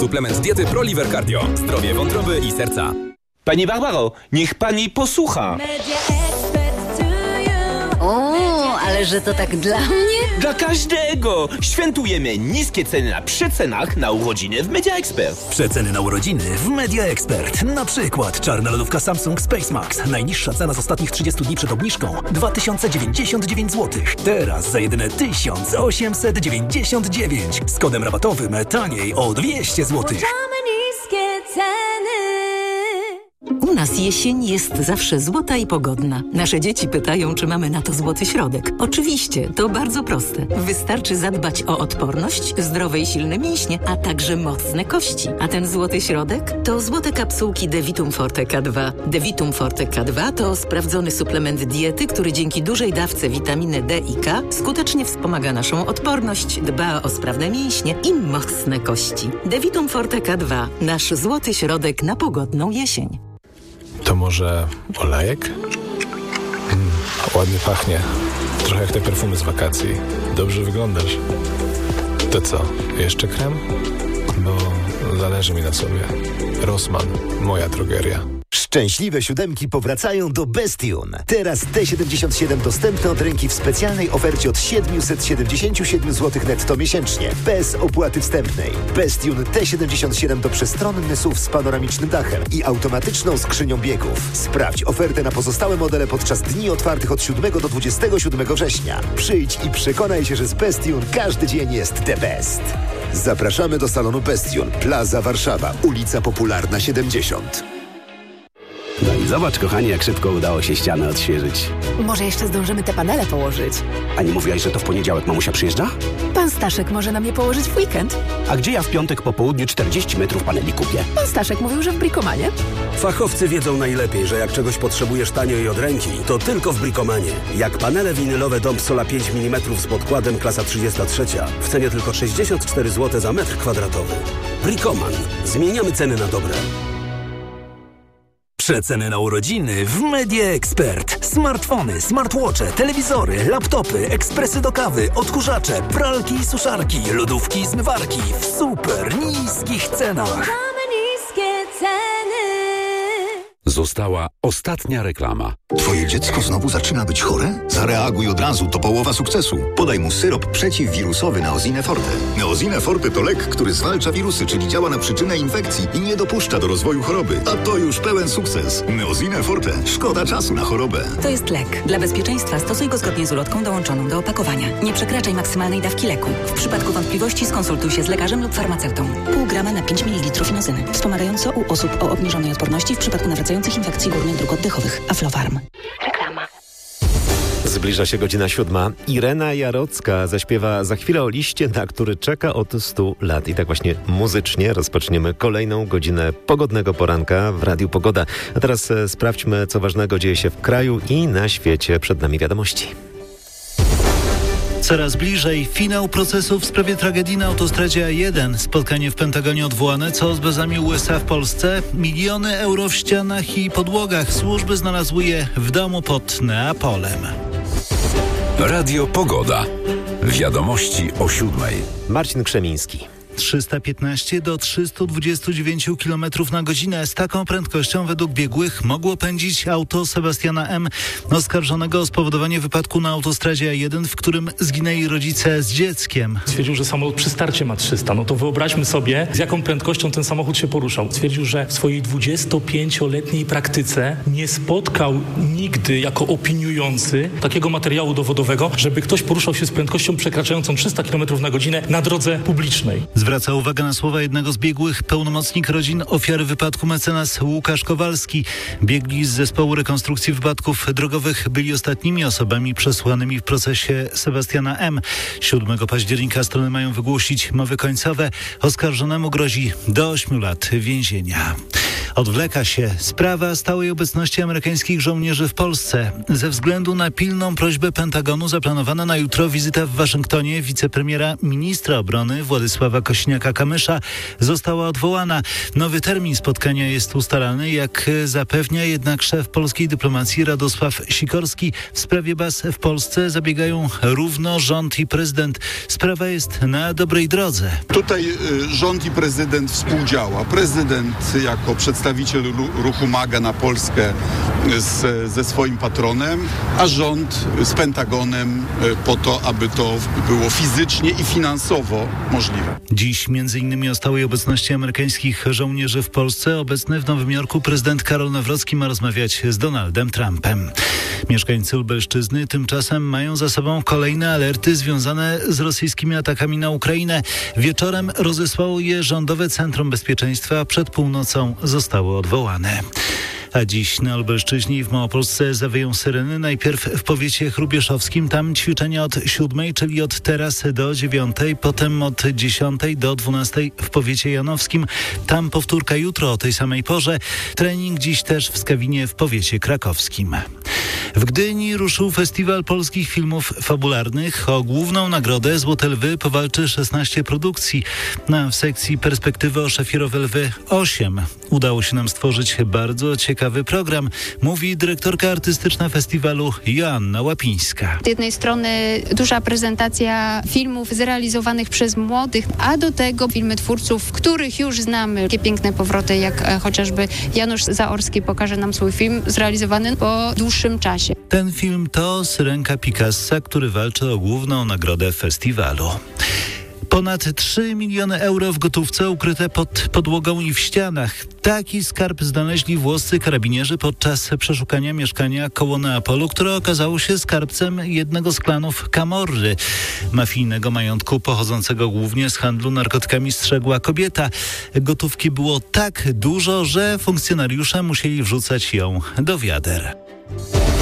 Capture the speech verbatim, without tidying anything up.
Suplement diety ProLiver Cardio. Zdrowie wątroby i serca. Pani Barbaro, niech pani posłucha. O, ale że to tak dla mnie? Dla każdego! Świętujemy niskie ceny na przecenach na urodziny w Media Expert. Przeceny na urodziny w Media Expert. Na przykład czarna lodówka Samsung Space Max. Najniższa cena z ostatnich trzydziestu dni przed obniżką dwa tysiące dziewięćdziesiąt dziewięć złotych. Teraz za jedyne tysiąc osiemset dziewięćdziesiąt dziewięć. Z kodem rabatowym taniej o dwieście złotych. niskie ceny. U nas jesień jest zawsze złota i pogodna. Nasze dzieci pytają, czy mamy na to złoty środek. Oczywiście, to bardzo proste. Wystarczy zadbać o odporność, zdrowe i silne mięśnie, a także mocne kości. A ten złoty środek to złote kapsułki Devitum Forte K dwa. Devitum Forte K dwa to sprawdzony suplement diety, który dzięki dużej dawce witaminy D i K skutecznie wspomaga naszą odporność, dba o sprawne mięśnie i mocne kości. Devitum Forte K dwa. Nasz złoty środek na pogodną jesień. To może olejek? Mm, ładnie pachnie. Trochę jak te perfumy z wakacji. Dobrze wyglądasz. To co, jeszcze krem? Bo zależy mi na sobie. Rossmann, moja drogeria. Szczęśliwe siódemki powracają do Bestion. Teraz T siedemdziesiąt siedem dostępne od ręki w specjalnej ofercie od siedemset siedemdziesiąt siedem złotych netto miesięcznie. Bez opłaty wstępnej. Bestion T siedemdziesiąt siedem to przestronny S U V z panoramicznym dachem i automatyczną skrzynią biegów. Sprawdź ofertę na pozostałe modele podczas dni otwartych od siódmego do dwudziestego siódmego września. Przyjdź i przekonaj się, że z Bestion każdy dzień jest the best. Zapraszamy do salonu Bestion. Plaza Warszawa. Ulica Popularna siedemdziesiąt. No i zobacz, kochanie, jak szybko udało się ścianę odświeżyć. Może jeszcze zdążymy te panele położyć. A nie mówiłaś, że to w poniedziałek mamusia przyjeżdża? Pan Staszek może nam je położyć w weekend. A gdzie ja w piątek po południu czterdzieści metrów paneli kupię? Pan Staszek mówił, że w Bricomanie. Fachowcy wiedzą najlepiej, że jak czegoś potrzebujesz tanio i od ręki, to tylko w Bricomanie. Jak panele winylowe Dom Sola pięć milimetrów z podkładem klasa trzydzieści trzy w cenie tylko sześćdziesiąt cztery złote za metr kwadratowy. Bricoman. Zmieniamy ceny na dobre. Przeceny na urodziny w Media Expert. Smartfony, smartwatche, telewizory, laptopy, ekspresy do kawy, odkurzacze, pralki i suszarki, lodówki i zmywarki w super niskich cenach. Mamy niskie ceny. Została ostatnia reklama. Twoje dziecko znowu zaczyna być chore? Zareaguj od razu, to połowa sukcesu. Podaj mu syrop przeciwwirusowy Neosine Forte. Neosine Forte to lek, który zwalcza wirusy, czyli działa na przyczynę infekcji i nie dopuszcza do rozwoju choroby. A to już pełen sukces. Neosine Forte. Szkoda czasu na chorobę. To jest lek. Dla bezpieczeństwa stosuj go zgodnie z ulotką dołączoną do opakowania. Nie przekraczaj maksymalnej dawki leku. W przypadku wątpliwości skonsultuj się z lekarzem lub farmaceutą. Pół grama na pięć mililitrów inozyny. Wspomagająco u osób o obniżonej odporności w przypadku nawracających infekcji górnych dróg oddechowych. Aflofarm. Reklama. Zbliża się godzina siódma. Irena Jarocka zaśpiewa za chwilę o liście, na który czeka od stu lat. I tak właśnie muzycznie rozpoczniemy kolejną godzinę pogodnego poranka w Radiu Pogoda. A teraz e, sprawdźmy, co ważnego dzieje się w kraju i na świecie. Przed nami wiadomości. Coraz bliżej finał procesu w sprawie tragedii na autostradzie A jeden. Spotkanie w Pentagonie odwołane. Co z bazami U S A w Polsce? Miliony euro w ścianach i podłogach. Służby znalazły je w domu pod Neapolem. Radio Pogoda. Wiadomości o siódmej. Marcin Krzemiński. trzysta piętnaście do trzystu dwudziestu dziewięciu kilometrów na godzinę. Z taką prędkością według biegłych mogło pędzić auto Sebastiana M., oskarżonego o spowodowanie wypadku na autostradzie A jeden, w którym zginęli rodzice z dzieckiem. Stwierdził, że samolot przy starcie ma trzysta. No to wyobraźmy sobie, z jaką prędkością ten samochód się poruszał. Stwierdził, że w swojej dwudziestopięcioletniej praktyce nie spotkał nigdy jako opiniujący takiego materiału dowodowego, żeby ktoś poruszał się z prędkością przekraczającą trzysta kilometrów na godzinę na drodze publicznej. Zwraca uwagę na słowa jednego z biegłych, pełnomocnik rodzin ofiary wypadku mecenas Łukasz Kowalski. Biegli z zespołu rekonstrukcji wypadków drogowych byli ostatnimi osobami przesłuchanymi w procesie Sebastiana M. siódmego października strony mają wygłosić mowy końcowe. Oskarżonemu grozi do ośmiu lat więzienia. odwleka się sprawa stałej obecności amerykańskich żołnierzy w Polsce. Ze względu na pilną prośbę Pentagonu zaplanowana na jutro wizyta w Waszyngtonie wicepremiera ministra obrony Władysława Kosiniaka-Kamysza została odwołana. Nowy termin spotkania jest ustalany, jak zapewnia jednak szef polskiej dyplomacji Radosław Sikorski. W sprawie baz w Polsce zabiegają równo rząd i prezydent. Sprawa jest na dobrej drodze. Tutaj y, rząd i prezydent współdziała. Prezydent jako przedstawiciel ruchu MAGA na Polskę z, ze swoim patronem, a rząd z Pentagonem y, po to, aby to było fizycznie i finansowo możliwe. Dziś między innymi o stałej obecności amerykańskich żołnierzy w Polsce obecny w Nowym Jorku prezydent Karol Nawrocki ma rozmawiać z Donaldem Trumpem. Mieszkańcy Lubelszczyzny tymczasem mają za sobą kolejne alerty związane z rosyjskimi atakami na Ukrainę. Wieczorem rozesłało je Rządowe Centrum Bezpieczeństwa, przed północą zostały odwołane. A dziś na Lubelszczyźnie i w Małopolsce zawieją syreny. Najpierw w powiecie chrubieszowskim, tam ćwiczenia od siódmej, czyli od teraz do dziewiątej, potem od dziesiątej do dwunastej w powiecie janowskim. Tam powtórka jutro o tej samej porze. Trening dziś też w Skawinie w powiecie krakowskim. W Gdyni ruszył Festiwal Polskich Filmów Fabularnych. O główną nagrodę Złote Lwy powalczy szesnaście produkcji. Na w sekcji Perspektywy o Szafirowe Lwy osiem. Udało się nam stworzyć bardzo ciekawy program, mówi dyrektorka artystyczna festiwalu Joanna Łapińska. Z jednej strony duża prezentacja filmów zrealizowanych przez młodych, a do tego filmy twórców, których już znamy. Takie piękne powroty, jak e, chociażby Janusz Zaorski pokaże nam swój film zrealizowany po dłuższym czasie. Ten film to Syrenka Picassa, który walczy o główną nagrodę festiwalu. Ponad trzy miliony euro w gotówce ukryte pod podłogą i w ścianach. Taki skarb znaleźli włoscy karabinierzy podczas przeszukania mieszkania koło Neapolu, które okazało się skarbcem jednego z klanów Camorry. Mafijnego majątku pochodzącego głównie z handlu narkotykami strzegła kobieta. Gotówki było tak dużo, że funkcjonariusze musieli wrzucać ją do wiader.